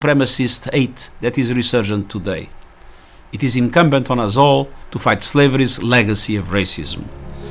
supremacist hate that is resurgent today. It is incumbent on us all to fight slavery's legacy of racism.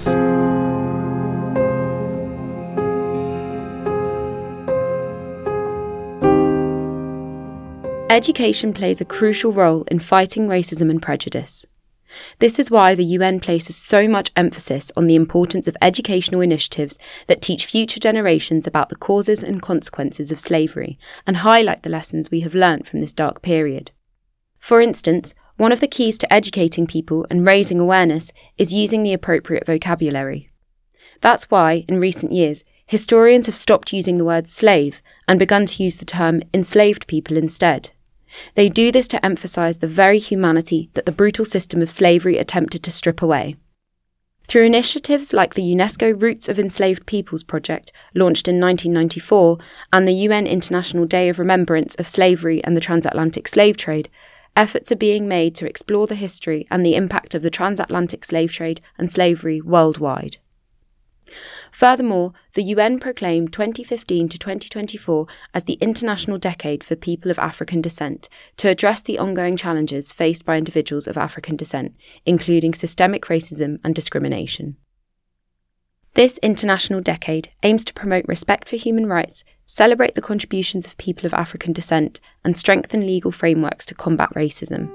Education plays a crucial role in fighting racism and prejudice. This is why the UN places so much emphasis on the importance of educational initiatives that teach future generations about the causes and consequences of slavery and highlight the lessons we have learnt from this dark period. For instance, one of the keys to educating people and raising awareness is using the appropriate vocabulary. That's why, in recent years, historians have stopped using the word slave and begun to use the term enslaved people instead. They do this to emphasise the very humanity that the brutal system of slavery attempted to strip away. Through initiatives like the UNESCO Roots of Enslaved Peoples project, launched in 1994, and the UN International Day of Remembrance of Slavery and the Transatlantic Slave Trade, efforts are being made to explore the history and the impact of the transatlantic slave trade and slavery worldwide. Furthermore, the UN proclaimed 2015 to 2024 as the International Decade for People of African Descent to address the ongoing challenges faced by individuals of African descent, including systemic racism and discrimination. This International Decade aims to promote respect for human rights, celebrate the contributions of people of African descent, and strengthen legal frameworks to combat racism.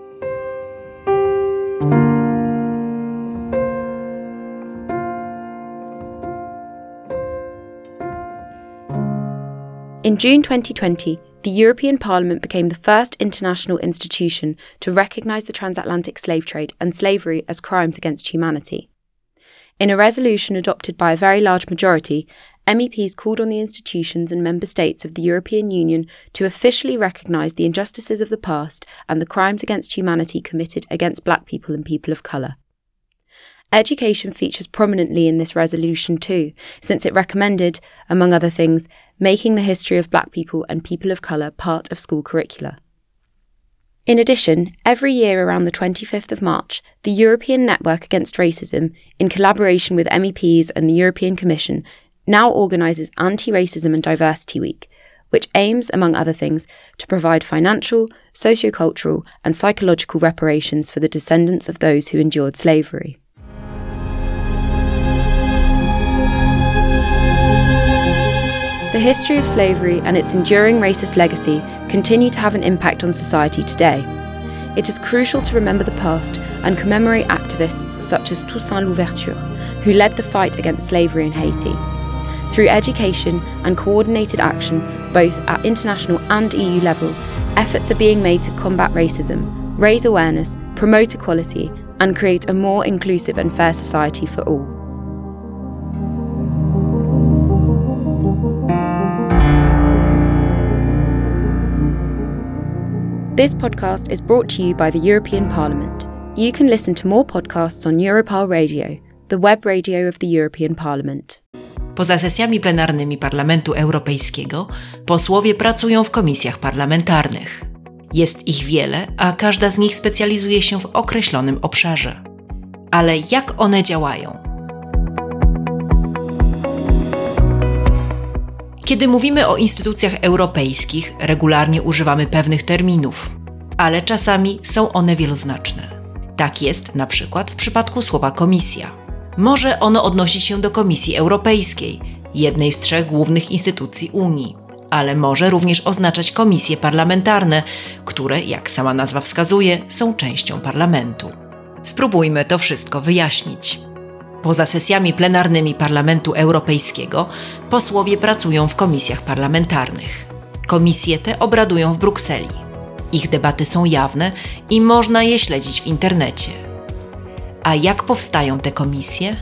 In June 2020, the European Parliament became the first international institution to recognise the transatlantic slave trade and slavery as crimes against humanity. In a resolution adopted by a very large majority, MEPs called on the institutions and member states of the European Union to officially recognise the injustices of the past and the crimes against humanity committed against black people and people of colour. Education features prominently in this resolution too, since it recommended, among other things, making the history of black people and people of colour part of school curricula. In addition, every year around the 25th of March, the European Network Against Racism, in collaboration with MEPs and the European Commission, now organises Anti-Racism and Diversity Week, which aims, among other things, to provide financial, socio-cultural and psychological reparations for the descendants of those who endured slavery. The history of slavery and its enduring racist legacy continue to have an impact on society today. It is crucial to remember the past and commemorate activists such as Toussaint Louverture, who led the fight against slavery in Haiti. Through education and coordinated action, both at international and EU level, efforts are being made to combat racism, raise awareness, promote equality, and create a more inclusive and fair society for all. This podcast is brought to you by the European Parliament. You can listen to more podcasts on Europal Radio, the web radio of the European Parliament. Poza sesjami plenarnymi Parlamentu Europejskiego, posłowie pracują w komisjach parlamentarnych. Jest ich wiele, a każda z nich specjalizuje się w określonym obszarze. Ale jak one działają? Kiedy mówimy o instytucjach europejskich, regularnie używamy pewnych terminów, ale czasami są one wieloznaczne. Tak jest na przykład w przypadku słowa komisja. Może ono odnosić się do Komisji Europejskiej, jednej z 3 głównych instytucji Unii, ale może również oznaczać komisje parlamentarne, które, jak sama nazwa wskazuje, są częścią parlamentu. Spróbujmy to wszystko wyjaśnić. Poza sesjami plenarnymi Parlamentu Europejskiego posłowie pracują w komisjach parlamentarnych. Komisje te obradują w Brukseli. Ich debaty są jawne i można je śledzić w internecie. A jak powstają te komisje?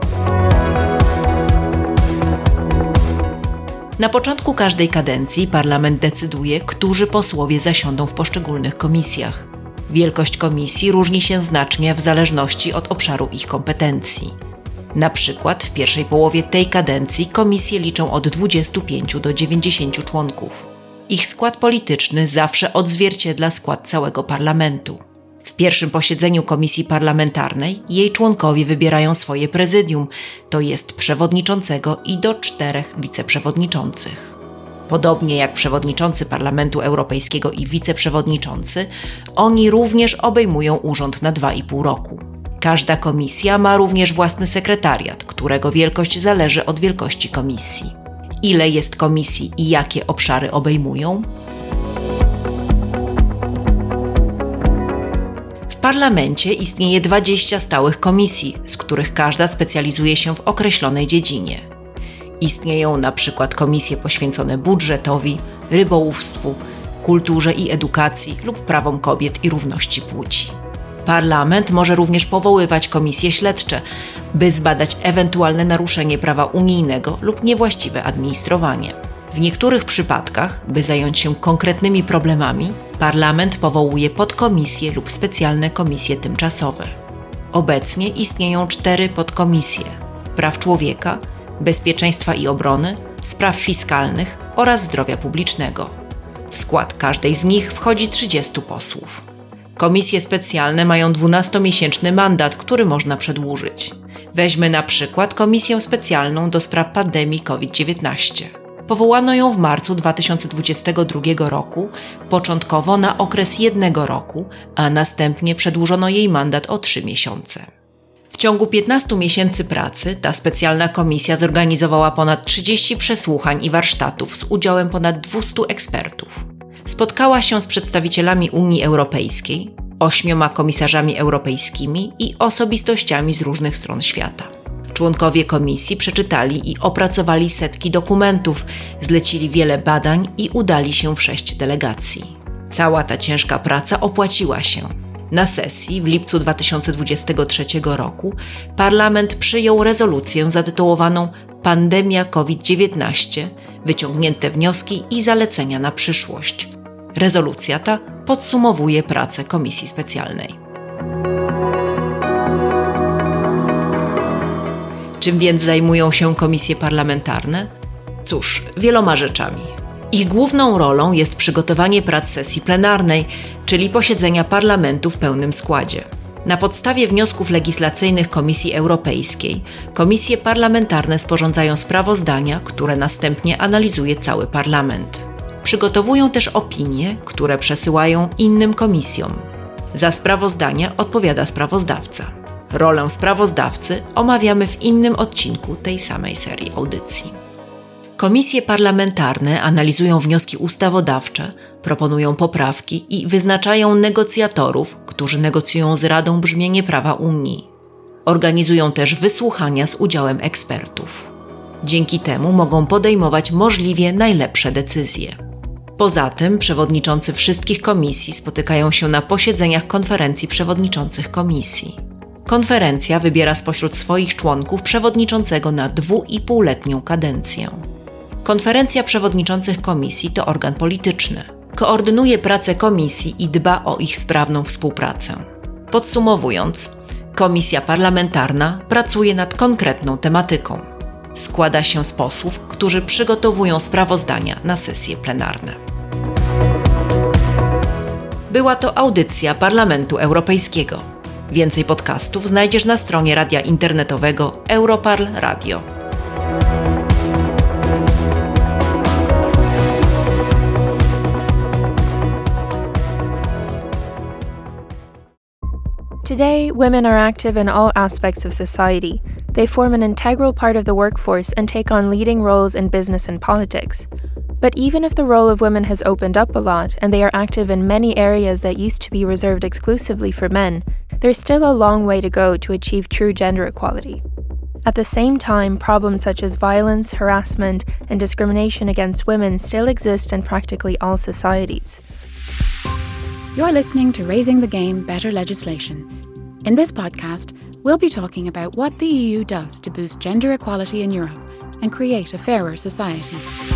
Na początku każdej kadencji Parlament decyduje, którzy posłowie zasiądą w poszczególnych komisjach. Wielkość komisji różni się znacznie w zależności od obszaru ich kompetencji. Na przykład w pierwszej połowie tej kadencji komisje liczą od 25 do 90 członków. Ich skład polityczny zawsze odzwierciedla skład całego parlamentu. W pierwszym posiedzeniu komisji parlamentarnej jej członkowie wybierają swoje prezydium, to jest przewodniczącego i do 4 wiceprzewodniczących. Podobnie jak przewodniczący Parlamentu Europejskiego i wiceprzewodniczący, oni również obejmują urząd na 2,5 roku. Każda komisja ma również własny sekretariat, którego wielkość zależy od wielkości komisji. Ile jest komisji i jakie obszary obejmują? W parlamencie istnieje 20 stałych komisji, z których każda specjalizuje się w określonej dziedzinie. Istnieją na przykład komisje poświęcone budżetowi, rybołówstwu, kulturze i edukacji lub prawom kobiet i równości płci. Parlament może również powoływać komisje śledcze, by zbadać ewentualne naruszenie prawa unijnego lub niewłaściwe administrowanie. W niektórych przypadkach, by zająć się konkretnymi problemami, Parlament powołuje podkomisje lub specjalne komisje tymczasowe. Obecnie istnieją 4 podkomisje: praw człowieka, bezpieczeństwa i obrony, spraw fiskalnych oraz zdrowia publicznego. W skład każdej z nich wchodzi 30 posłów. Komisje specjalne mają 12-miesięczny mandat, który można przedłużyć. Weźmy na przykład Komisję Specjalną do spraw pandemii COVID-19. Powołano ją w marcu 2022 roku, początkowo na okres 1 roku, a następnie przedłużono jej mandat o 3 miesiące. W ciągu 15 miesięcy pracy ta specjalna komisja zorganizowała ponad 30 przesłuchań i warsztatów z udziałem ponad 200 ekspertów. Spotkała się z przedstawicielami Unii Europejskiej, 8 komisarzami europejskimi i osobistościami z różnych stron świata. Członkowie komisji przeczytali i opracowali setki dokumentów, zlecili wiele badań i udali się w 6 delegacji. Cała ta ciężka praca opłaciła się. Na sesji w lipcu 2023 roku Parlament przyjął rezolucję zatytułowaną Pandemia COVID-19 – wyciągnięte wnioski i zalecenia na przyszłość. Rezolucja ta podsumowuje pracę Komisji Specjalnej. Czym więc zajmują się komisje parlamentarne? Cóż, wieloma rzeczami. Ich główną rolą jest przygotowanie prac sesji plenarnej, czyli posiedzenia parlamentu w pełnym składzie. Na podstawie wniosków legislacyjnych Komisji Europejskiej, komisje parlamentarne sporządzają sprawozdania, które następnie analizuje cały parlament. Przygotowują też opinie, które przesyłają innym komisjom. Za sprawozdania odpowiada sprawozdawca. Rolę sprawozdawcy omawiamy w innym odcinku tej samej serii audycji. Komisje parlamentarne analizują wnioski ustawodawcze, proponują poprawki i wyznaczają negocjatorów, którzy negocjują z Radą brzmienie prawa Unii. Organizują też wysłuchania z udziałem ekspertów. Dzięki temu mogą podejmować możliwie najlepsze decyzje. Poza tym przewodniczący wszystkich komisji spotykają się na posiedzeniach konferencji przewodniczących komisji. Konferencja wybiera spośród swoich członków przewodniczącego na 2,5-letnią kadencję. Konferencja przewodniczących komisji to organ polityczny. Koordynuje pracę komisji i dba o ich sprawną współpracę. Podsumowując, komisja parlamentarna pracuje nad konkretną tematyką. Składa się z posłów, którzy przygotowują sprawozdania na sesje plenarne. Była to audycja Parlamentu Europejskiego. Więcej podcastów znajdziesz na stronie radia internetowego Europarl Radio. Today, women are active in all aspects of society. They form an integral part of the workforce and take on leading roles in business and politics. But even if the role of women has opened up a lot and they are active in many areas that used to be reserved exclusively for men, there's still a long way to go to achieve true gender equality. At the same time, problems such as violence, harassment, and discrimination against women still exist in practically all societies. You're listening to Raising the Game Better Legislation. In this podcast, we'll be talking about what the EU does to boost gender equality in Europe and create a fairer society.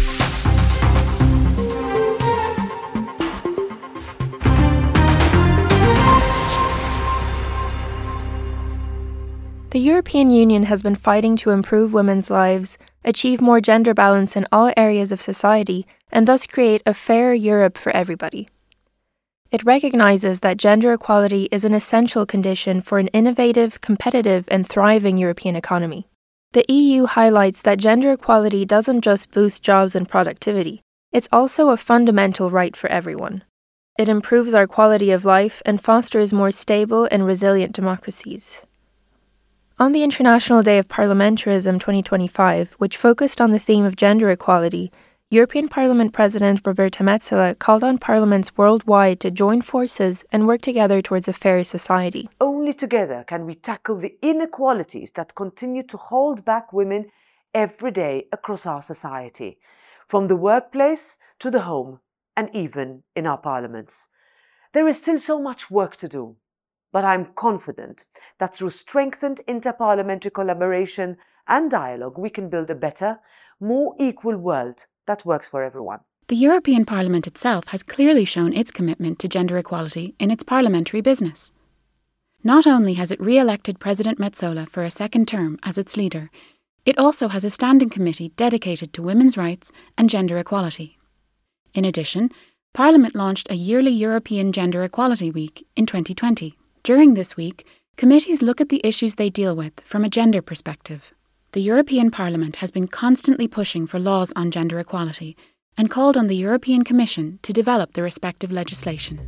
The European Union has been fighting to improve women's lives, achieve more gender balance in all areas of society, and thus create a fairer Europe for everybody. It recognises that gender equality is an essential condition for an innovative, competitive and thriving European economy. The EU highlights that gender equality doesn't just boost jobs and productivity, It's also a fundamental right for everyone. It improves our quality of life and fosters more stable and resilient democracies. On the International Day of Parliamentarism 2025, which focused on the theme of gender equality, European Parliament President Roberta Metsola called on parliaments worldwide to join forces and work together towards a fairer society. Only together can we tackle the inequalities that continue to hold back women every day across our society, from the workplace to the home and even in our parliaments. There is still so much work to do, but I'm confident that through strengthened interparliamentary collaboration and dialogue, we can build a better, more equal world that works for everyone. The European Parliament itself has clearly shown its commitment to gender equality in its parliamentary business. Not only has it re-elected President Metsola for a second term as its leader, it also has a standing committee dedicated to women's rights and gender equality. In addition, Parliament launched a yearly European Gender Equality Week in 2020. During this week, committees look at the issues they deal with from a gender perspective. The European Parliament has been constantly pushing for laws on gender equality and called on the European Commission to develop the respective legislation.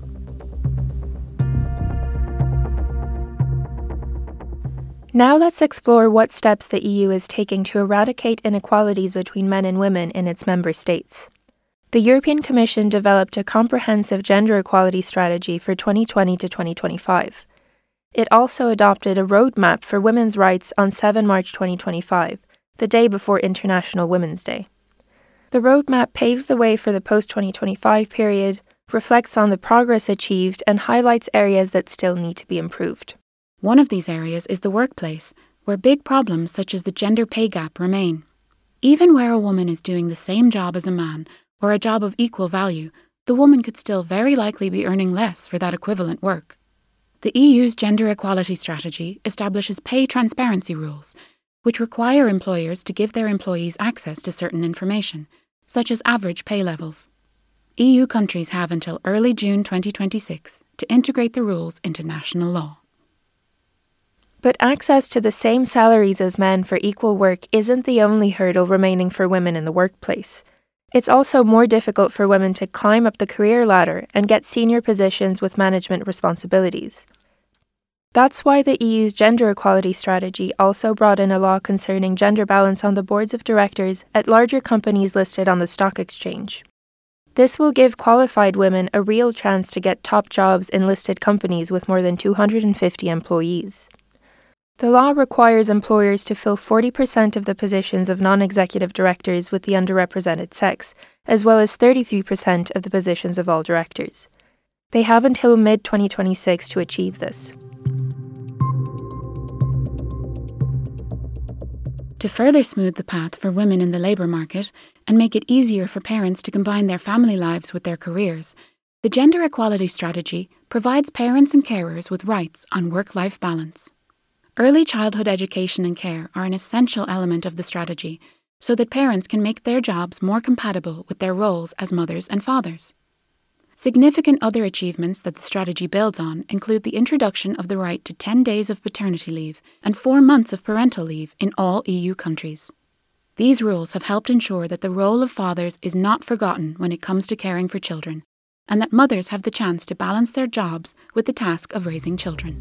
Now let's explore what steps the EU is taking to eradicate inequalities between men and women in its member states. The European Commission developed a comprehensive gender equality strategy for 2020 to 2025. It also adopted a roadmap for women's rights on 7 March 2025, the day before International Women's Day. The roadmap paves the way for the post-2025 period, reflects on the progress achieved, and highlights areas that still need to be improved. One of these areas is the workplace, where big problems such as the gender pay gap remain. Even where a woman is doing the same job as a man, or a job of equal value, the woman could still very likely be earning less for that equivalent work. The EU's gender equality strategy establishes pay transparency rules, which require employers to give their employees access to certain information, such as average pay levels. EU countries have until early June 2026 to integrate the rules into national law. But access to the same salaries as men for equal work isn't the only hurdle remaining for women in the workplace. It's also more difficult for women to climb up the career ladder and get senior positions with management responsibilities. That's why the EU's gender equality strategy also brought in a law concerning gender balance on the boards of directors at larger companies listed on the stock exchange. This will give qualified women a real chance to get top jobs in listed companies with more than 250 employees. The law requires employers to fill 40% of the positions of non-executive directors with the underrepresented sex, as well as 33% of the positions of all directors. They have until mid-2026 to achieve this. To further smooth the path for women in the labour market and make it easier for parents to combine their family lives with their careers, the Gender Equality Strategy provides parents and carers with rights on work-life balance. Early childhood education and care are an essential element of the strategy so that parents can make their jobs more compatible with their roles as mothers and fathers. Significant other achievements that the strategy builds on include the introduction of the right to 10 days of paternity leave and 4 months of parental leave in all EU countries. These rules have helped ensure that the role of fathers is not forgotten when it comes to caring for children, and that mothers have the chance to balance their jobs with the task of raising children.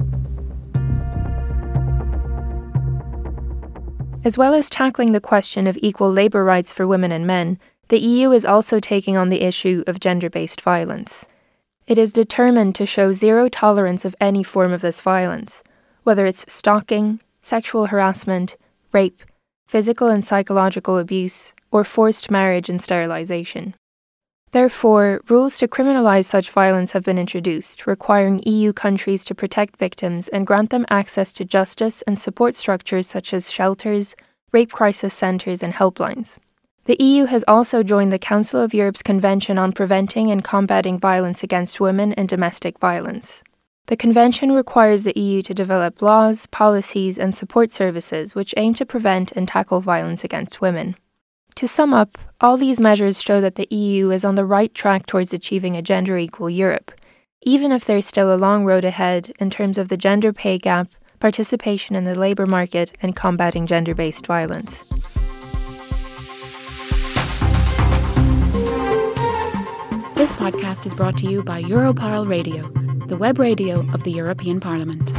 As well as tackling the question of equal labour rights for women and men, the EU is also taking on the issue of gender-based violence. It is determined to show zero tolerance of any form of this violence, whether it's stalking, sexual harassment, rape, physical and psychological abuse, or forced marriage and sterilisation. Therefore, rules to criminalise such violence have been introduced, requiring EU countries to protect victims and grant them access to justice and support structures such as shelters, rape crisis centres and helplines. The EU has also joined the Council of Europe's Convention on Preventing and Combating Violence Against Women and Domestic Violence. The Convention requires the EU to develop laws, policies and support services which aim to prevent and tackle violence against women. To sum up, all these measures show that the EU is on the right track towards achieving a gender-equal Europe, even if there's still a long road ahead in terms of the gender pay gap, participation in the labour market, and combating gender-based violence. This podcast is brought to you by Europarl Radio, the web radio of the European Parliament.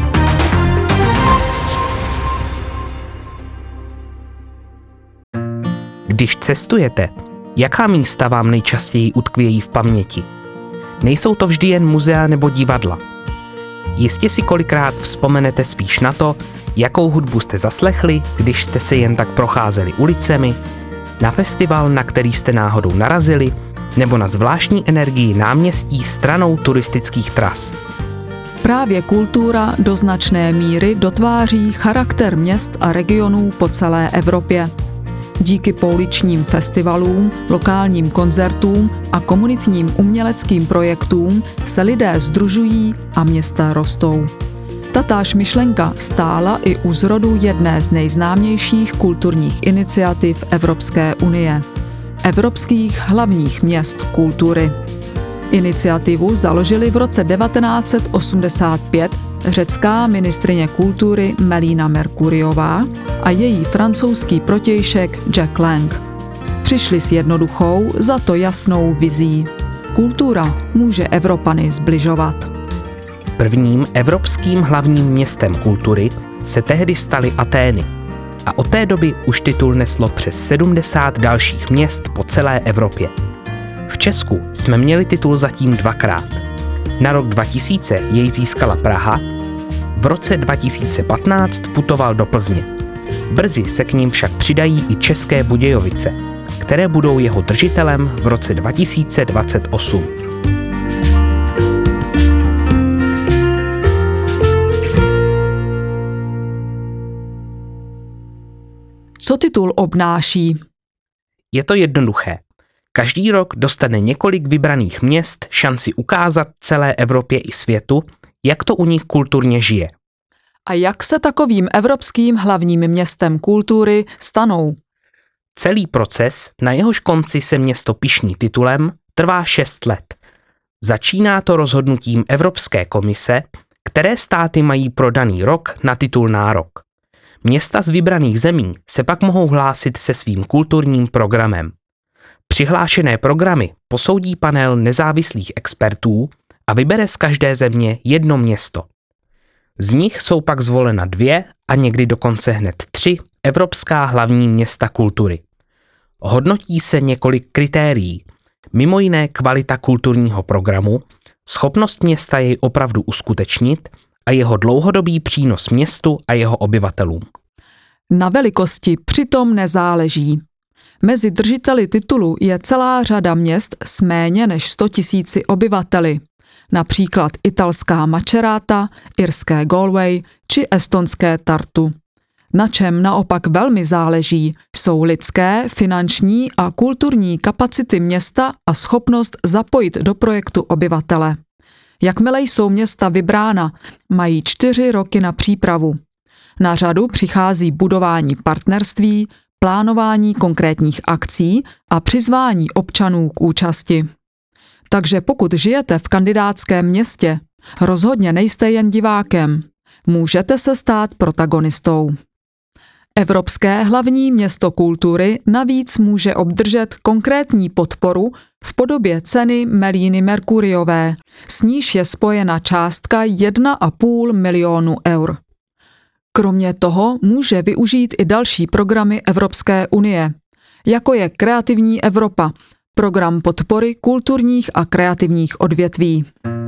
Když cestujete, jaká místa vám nejčastěji utkvějí v paměti? Nejsou to vždy jen muzea nebo divadla. Jistě si kolikrát vzpomenete spíš na to, jakou hudbu jste zaslechli, když jste se jen tak procházeli ulicemi, na festival, na který jste náhodou narazili, nebo na zvláštní energii náměstí stranou turistických tras. Právě kultura do značné míry dotváří charakter měst a regionů po celé Evropě. Díky pouličním festivalům, lokálním koncertům a komunitním uměleckým projektům se lidé sdružují a města rostou. Tatáž myšlenka stála i u zrodu jedné z nejznámějších kulturních iniciativ Evropské unie – Evropských hlavních měst kultury. Iniciativu založili v roce 1985 řecká ministryně kultury Melina Mercuriová a její francouzský protějšek Jack Lang. Přišli s jednoduchou, za to jasnou vizí. Kultura může Evropany zbližovat. Prvním evropským hlavním městem kultury se tehdy staly Atény a od té doby už titul neslo přes 70 dalších měst po celé Evropě. V Česku jsme měli titul zatím dvakrát. Na rok 2000 jej získala Praha, v roce 2015 putoval do Plzně. Brzy se k ním však přidají i České Budějovice, které budou jeho držitelem v roce 2028. Co titul obnáší? Je to jednoduché. Každý rok dostane několik vybraných měst šanci ukázat celé Evropě i světu, jak to u nich kulturně žije. A jak se takovým evropským hlavním městem kultury stanou? Celý proces, na jehož konci se město pyšní titulem, trvá 6 let. Začíná to rozhodnutím Evropské komise, které státy mají pro daný rok na titul nárok. Města z vybraných zemí se pak mohou hlásit se svým kulturním programem. Přihlášené programy posoudí panel nezávislých expertů a vybere z každé země jedno město. Z nich jsou pak zvolena 2 a někdy dokonce hned 3 evropská hlavní města kultury. Hodnotí se několik kritérií, mimo jiné kvalita kulturního programu, schopnost města jej opravdu uskutečnit a jeho dlouhodobý přínos městu a jeho obyvatelům. Na velikosti přitom nezáleží. Mezi držiteli titulu je celá řada měst s méně než 100 000 obyvateli, například italská Macerata, irské Galway či estonské Tartu. Na čem naopak velmi záleží, jsou lidské, finanční a kulturní kapacity města a schopnost zapojit do projektu obyvatele. Jakmile jsou města vybrána, mají 4 roky na přípravu. Na řadu přichází budování partnerství, plánování konkrétních akcí a přizvání občanů k účasti. Takže pokud žijete v kandidátském městě, rozhodně nejste jen divákem. Můžete se stát protagonistou. Evropské hlavní město kultury navíc může obdržet konkrétní podporu v podobě ceny Melíny Mercuriové, s níž je spojena částka 1,5 milionu eur. Kromě toho může využít i další programy Evropské unie, jako je Kreativní Evropa, program podpory kulturních a kreativních odvětví.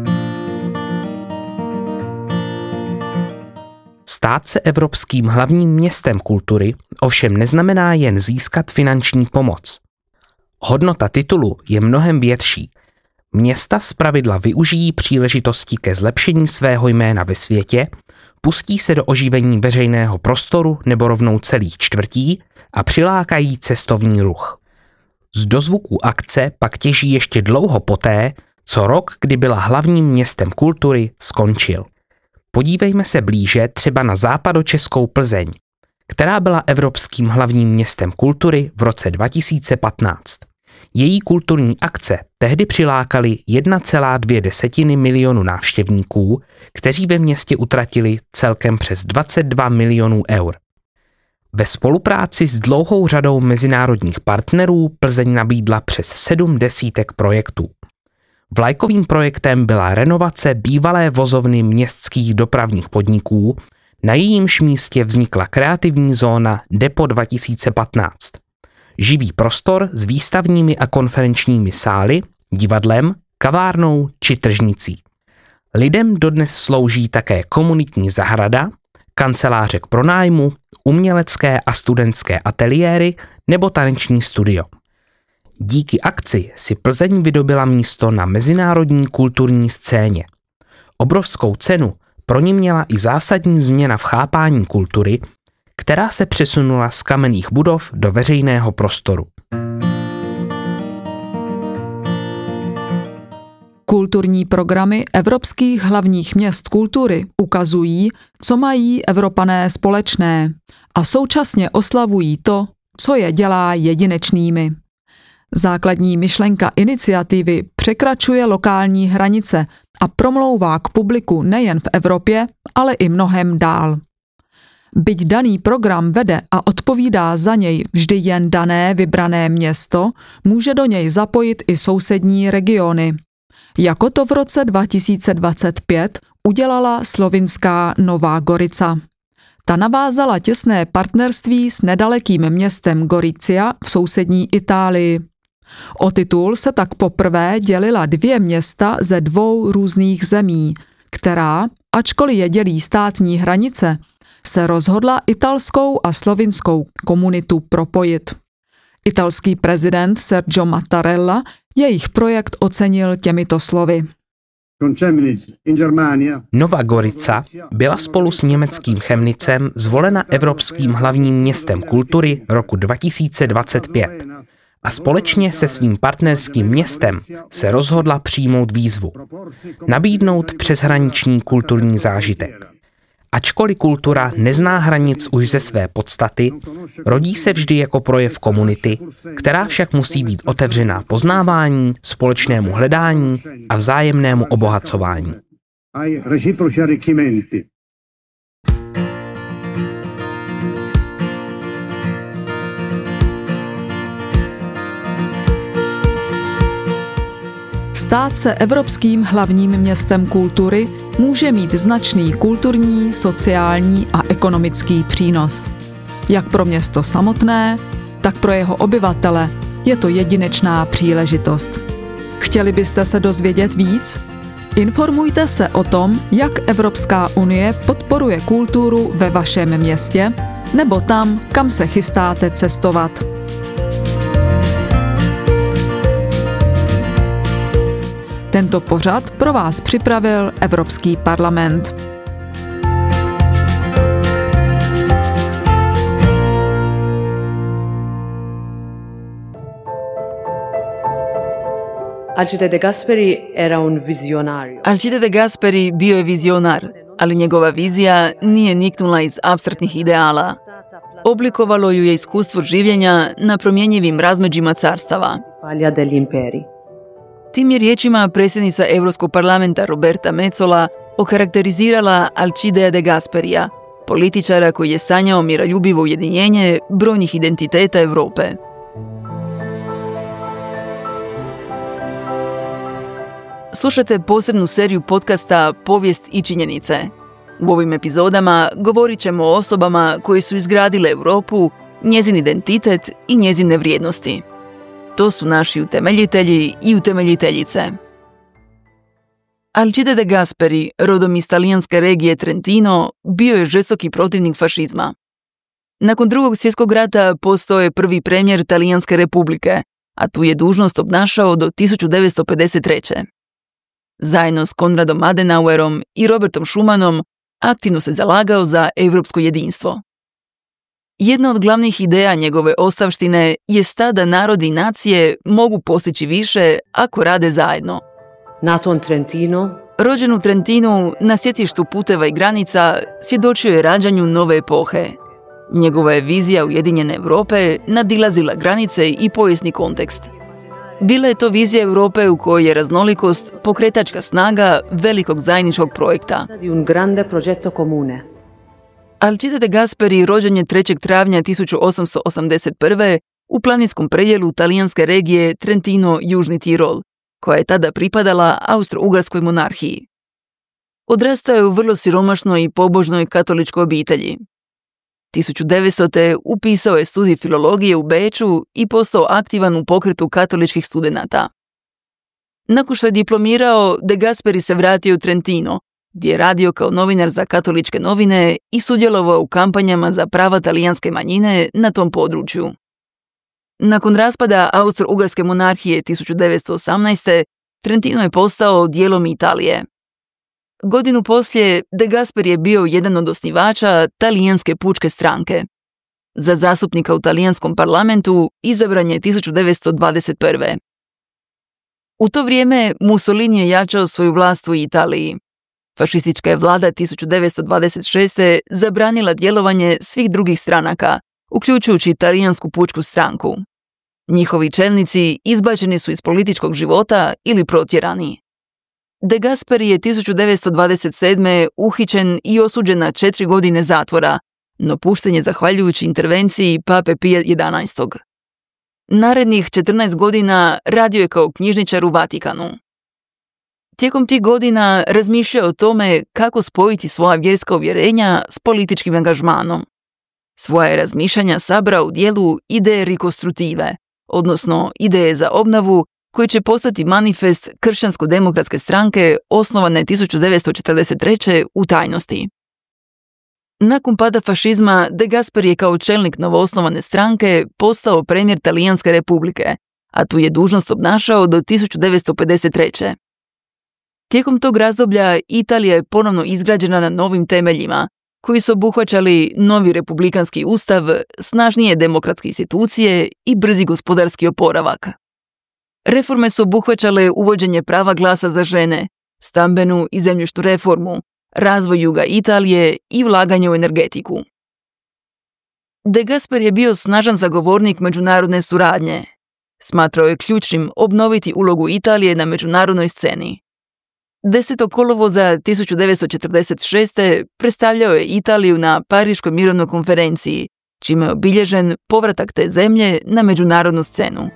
Stát se evropským hlavním městem kultury ovšem neznamená jen získat finanční pomoc. Hodnota titulu je mnohem větší. Města zpravidla využijí příležitosti ke zlepšení svého jména ve světě, pustí se do oživení veřejného prostoru nebo rovnou celých čtvrtí a přilákají cestovní ruch. Z dozvuků akce pak těží ještě dlouho poté, co rok, kdy byla hlavním městem kultury, skončil. Podívejme se blíže třeba na západočeskou Plzeň, která byla evropským hlavním městem kultury v roce 2015. Její kulturní akce tehdy přilákaly 1,2 milionu návštěvníků, kteří ve městě utratili celkem přes 22 milionů eur. Ve spolupráci s dlouhou řadou mezinárodních partnerů Plzeň nabídla přes 7 desítek projektů. Vlajkovým projektem byla renovace bývalé vozovny městských dopravních podniků, na jejímž místě vznikla kreativní zóna Depo 2015. Živý prostor s výstavními a konferenčními sály, divadlem, kavárnou či tržnicí. Lidem dodnes slouží také komunitní zahrada, kanceláře k pronájmu, umělecké a studentské ateliéry nebo taneční studio. Díky akci si Plzeň vydobila místo na mezinárodní kulturní scéně. Obrovskou cenu pro ní měla i zásadní změna v chápání kultury, která se přesunula z kamenných budov do veřejného prostoru. Kulturní programy evropských hlavních měst kultury ukazují, co mají Evropané společné a současně oslavují to, co je dělá jedinečnými. Základní myšlenka iniciativy překračuje lokální hranice a promlouvá k publiku nejen v Evropě, ale i mnohem dál. Byť daný program vede a odpovídá za něj vždy jen dané vybrané město, může do něj zapojit i sousední regiony. Jako to v roce 2025 udělala slovinská Nová Gorica. Ta navázala těsné partnerství s nedalekým městem Gorizia v sousední Itálii. O titul se tak poprvé dělila 2 města ze 2 různých zemí, která, ačkoliv je dělí státní hranice, se rozhodla italskou a slovinskou komunitu propojit. Italský prezident Sergio Mattarella jejich projekt ocenil těmito slovy. Nová Gorica byla spolu s německým Chemnicem zvolena Evropským hlavním městem kultury roku 2025 a společně se svým partnerským městem se rozhodla přijmout výzvu, nabídnout přeshraniční kulturní zážitek. Ačkoliv kultura nezná hranic už ze své podstaty, rodí se vždy jako projev komunity, která však musí být otevřená poznávání, společnému hledání a vzájemnému obohacování. Stát se evropským hlavním městem kultury může mít značný kulturní, sociální a ekonomický přínos. Jak pro město samotné, tak pro jeho obyvatele je to jedinečná příležitost. Chtěli byste se dozvědět víc? Informujte se o tom, jak Evropská unie podporuje kulturu ve vašem městě nebo tam, kam se chystáte cestovat. Tento pořad pro vás připravil Evropský parlament. Alcide De Gasperi era un vizionario. Alcide De Gasperi bio je vizionar, ali njegova vizija nije niknula iz apstraktnih ideala. Oblikovalo ju je iskustvo življenja na promjenjivim razmeđima carstava. Tim je riječima predsjednica Europskog parlamenta Roberta Metsola okarakterizirala Alcidea De Gasperija, političara koji je sanjao miroljubivo ujedinjenje brojnih identiteta Europe. Slušajte posebnu seriju podcasta Povijest i činjenice. U ovim epizodama govorit ćemo o osobama koje su izgradile Europu, njezin identitet i njezine vrijednosti. To su naši utemeljitelji i utemeljiteljice. Alcide De Gasperi, rodom iz talijanske regije Trentino, bio je žestoki protivnik fašizma. Nakon Drugog svjetskog rata postao je prvi premijer Talijanske republike, a tu je dužnost obnašao do 1953. Zajedno s Konradom Adenauerom i Robertom Schumanom aktivno se zalagao za europsko jedinstvo. Jedna od glavnih ideja njegove ostavštine je ta da narodi i nacije mogu postići više ako rade zajedno. Rođen u Trentinu, na sjecištu puteva i granica, svjedočio je rađanju nove epohe. Njegova je vizija ujedinjene Europe nadilazila granice i povijesni kontekst. Bila je to vizija Europe u kojoj je raznolikost pokretačka snaga velikog zajedničkog projekta. Alcide De Gasperi rođen je 3. travnja 1881. u planinskom predjelu talijanske regije Trentino-Južni Tirol, koja je tada pripadala Austro-Ugarskoj monarhiji. Odrastao je u vrlo siromašnoj i pobožnoj katoličkoj obitelji. 1900. upisao je studij filologije u Beču i postao aktivan u pokretu katoličkih studenata. Nakon što je diplomirao, De Gasperi se vratio u Trentino, gdje je radio kao novinar za katoličke novine i sudjelovao u kampanjama za prava talijanske manjine na tom području. Nakon raspada Austro-Ugarske monarhije 1918. Trentino je postao dijelom Italije. Godinu poslije, De Gasperi je bio jedan od osnivača Talijanske pučke stranke. Za zastupnika u talijanskom parlamentu izabran je 1921. U to vrijeme Mussolini je jačao svoju vlast u Italiji. Fašistička je vlada 1926. zabranila djelovanje svih drugih stranaka, uključujući Talijansku pučku stranku. Njihovi čelnici izbačeni su iz političkog života ili protjerani. De Gasperi je 1927. uhićen i osuđen na 4 godine zatvora, no pušten je zahvaljujući intervenciji Pape Pija XI. Narednih 14 godina radio je kao knjižničar u Vatikanu. Tijekom tih godina razmišljao o tome kako spojiti svoja vjerska uvjerenja s političkim angažmanom. Svoja je razmišljanja sabrao u dijelu Ideje rikostrutive, odnosno ideje za obnovu, koji će postati manifest Kršćansko-demokratske stranke osnovane 1943. u tajnosti. Nakon pada fašizma, De Gasperi je kao čelnik novoosnovane stranke postao premijer Talijanske republike, a tu je dužnost obnašao do 1953. Tijekom tog razdoblja Italija je ponovno izgrađena na novim temeljima, koji su obuhvaćali novi republikanski ustav, snažnije demokratske institucije i brzi gospodarski oporavak. Reforme su obuhvaćale uvođenje prava glasa za žene, stambenu i zemljišnu reformu, razvoj juga Italije i ulaganje u energetiku. De Gasperi je bio snažan zagovornik međunarodne suradnje. Smatrao je ključnim obnoviti ulogu Italije na međunarodnoj sceni. 10. kolovoza 1946. predstavljao je Italiju na Pariškoj mirovnoj konferenciji, čime je obilježen povratak te zemlje na međunarodnu scenu.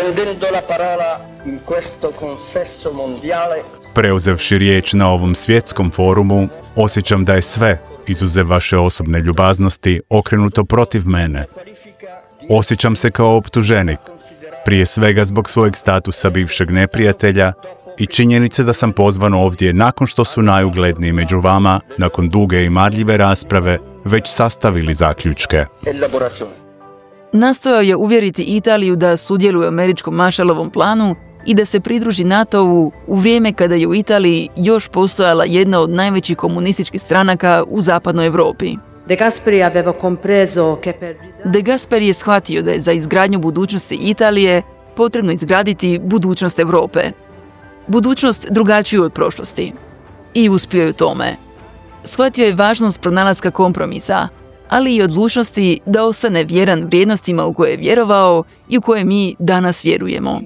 Preuzevši riječ na ovom svjetskom forumu, osjećam da je sve, izuzev vaše osobne ljubaznosti, okrenuto protiv mene. Osjećam se kao optuženik, prije svega zbog svojeg statusa bivšeg neprijatelja i činjenice da sam pozvan ovdje nakon što su najugledniji među vama, nakon duge i marljive rasprave, već sastavili zaključke. Nastojao je uvjeriti Italiju da sudjeluje u američkom Marshallovom planu i da se pridruži NATO-u u vrijeme kada je u Italiji još postojala jedna od najvećih komunističkih stranaka u zapadnoj Europi. De Gasperi je shvatio da je za izgradnju budućnosti Italije potrebno izgraditi budućnost Europe. Budućnost drugačiju od prošlosti. I uspio je u tome. Shvatio je važnost pronalaska kompromisa, ali i odlučnosti da ostane vjeran vrijednostima u koje je vjerovao i u koje mi danas vjerujemo.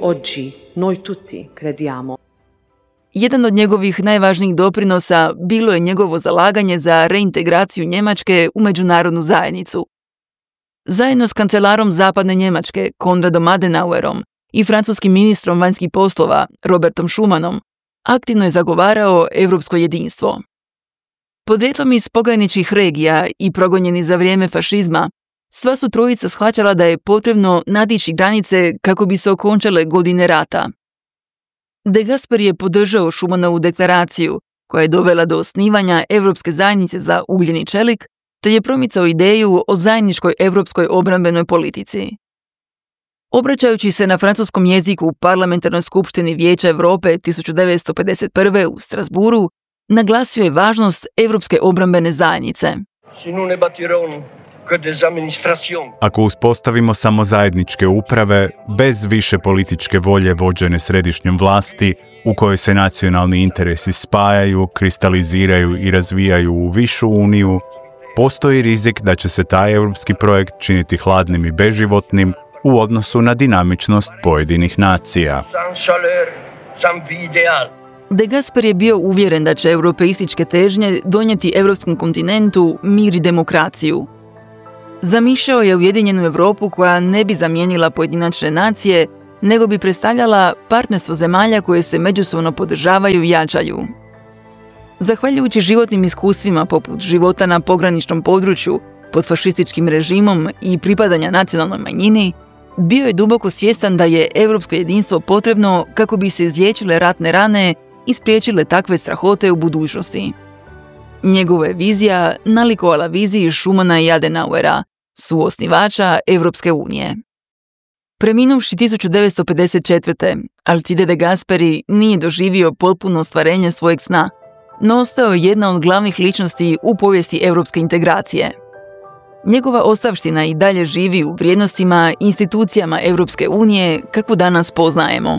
Jedan od njegovih najvažnijih doprinosa bilo je njegovo zalaganje za reintegraciju Njemačke u međunarodnu zajednicu. Zajedno s kancelarom Zapadne Njemačke, Konradom Adenauerom, i francuskim ministrom vanjskih poslova, Robertom Schumanom, aktivno je zagovarao europsko jedinstvo. Podrijetlom iz pograničnih regija i progonjeni za vrijeme fašizma, sva su trojica shvaćala da je potrebno nadići granice kako bi se okončale godine rata. De Gasperi je podržao Schumanovu deklaraciju, koja je dovela do osnivanja Europske zajednice za ugljeni čelik, te je promicao ideju o zajedničkoj europskoj obrambenoj politici. Obraćajući se na francuskom jeziku u Parlamentarnoj skupštini Vijeća Europe 1951. u Strasburu, naglasio je važnost Europske obrambene zajednice. Ako uspostavimo samo zajedničke uprave, bez više političke volje vođene središnjom vlasti, u kojoj se nacionalni interesi spajaju, kristaliziraju i razvijaju u višu uniju, postoji rizik da će se taj europski projekt činiti hladnim i beživotnim u odnosu na dinamičnost pojedinih nacija. De Gasperi je bio uvjeren da će europeističke težnje donijeti europskom kontinentu mir i demokraciju. Zamišljao je ujedinjenu Europu koja ne bi zamijenila pojedinačne nacije, nego bi predstavljala partnerstvo zemalja koje se međusobno podržavaju i jačaju. Zahvaljujući životnim iskustvima poput života na pograničnom području pod fašističkim režimom i pripadanja nacionalnoj manjini, bio je duboko svjestan da je europsko jedinstvo potrebno kako bi se izliječile ratne rane i spriječile takve strahote u budućnosti. Njegova je vizija nalikovala viziji Schumana i Adenauera, suosnivača Europske unije. Preminuvši 1954. Alcide de Gasperi nije doživio potpuno ostvarenje svojeg sna, no ostao je jedna od glavnih ličnosti u povijesti europske integracije. Njegova ostavština i dalje živi u vrijednostima i institucijama Europske unije kakvu danas poznajemo.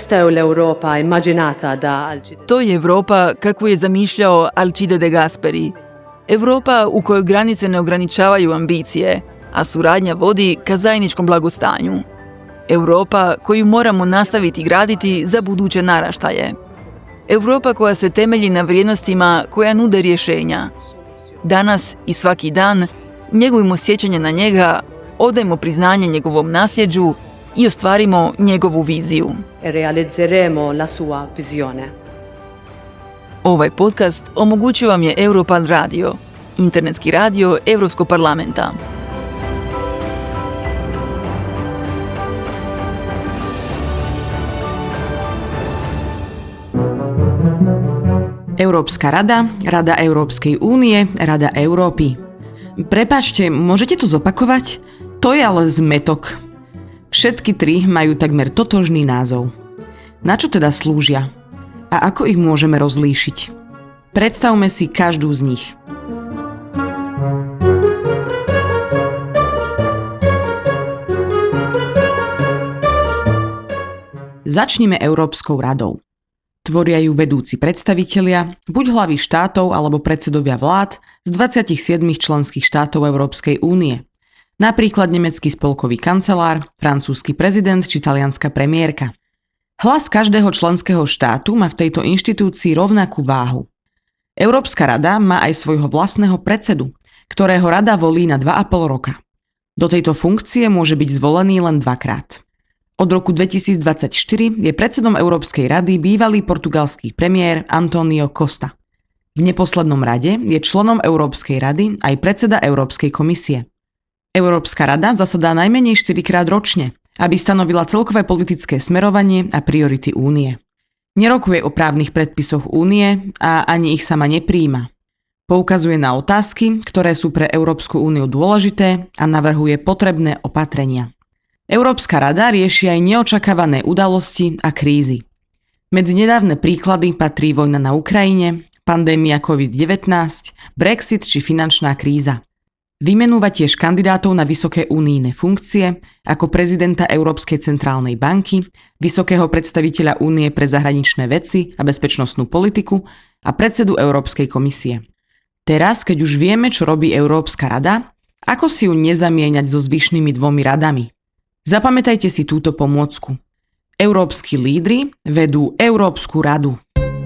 To je Europa kakvu je zamišljao Alcide de Gasperi. Europa u kojoj granice ne ograničavaju ambicije, a suradnja vodi ka zajedničkom blagostanju. Europa koju moramo nastaviti graditi za buduće naraštaje. Europa koja se temelji na vrijednostima koja nude rješenja. Danas i svaki dan njegujemo sjećanje na njega, odajmo priznanje njegovom nasljeđu i ostvarimo njegovu viziju. Ovaj podcast omogućio vam je Europal radio, internetski radio Europskog parlamenta. Európska rada, Rada Európskej únie, Rada Európy. Prepáčte, môžete to zopakovať? To je ale zmetok. Všetky tri majú takmer totožný názov. Na čo teda slúžia? A ako ich môžeme rozlíšiť? Predstavme si každú z nich. Začnime Európskou radou. Tvoria ju vedúci predstavitelia, buď hlavy štátov alebo predsedovia vlád z 27 členských štátov Európskej únie. Napríklad nemecký spolkový kancelár, francúzsky prezident či talianska premiérka. Hlas každého členského štátu má v tejto inštitúcii rovnakú váhu. Európska rada má aj svojho vlastného predsedu, ktorého rada volí na 2,5 roka. Do tejto funkcie môže byť zvolený len dvakrát. Od roku 2024 je predsedom Európskej rady bývalý portugalský premiér António Costa. V neposlednom rade je členom Európskej rady aj predseda Európskej komisie. Európska rada zasadá najmenej 4-krát ročne, aby stanovila celkové politické smerovanie a priority únie. Nerokuje o právnych predpisoch únie a ani ich sama nepríjima. Poukazuje na otázky, ktoré sú pre Európsku úniu dôležité a navrhuje potrebné opatrenia. Európska rada rieši aj neočakávané udalosti a krízy. Medzi nedávne príklady patrí vojna na Ukrajine, pandémia COVID-19, Brexit či finančná kríza. Vymenúva tiež kandidátov na vysoké unijné funkcie ako prezidenta Európskej centrálnej banky, vysokého predstaviteľa Únie pre zahraničné veci a bezpečnostnú politiku a predsedu Európskej komisie. Teraz, keď už vieme, čo robí Európska rada, ako si ju nezamieňať so zvyšnými 2 radami? Zapamätajte si túto pomôcku. Európski lídri vedú Európsku radu.